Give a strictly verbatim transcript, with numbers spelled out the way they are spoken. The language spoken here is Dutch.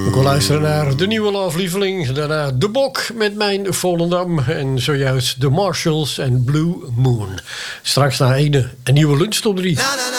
We gaan luisteren naar de nieuwe Love-lieveling. Daarna De Bok met Mijn Volendam. En zojuist The Marshalls en Blue Moon. Straks na ene een nieuwe lunch top drie. Na, na, na.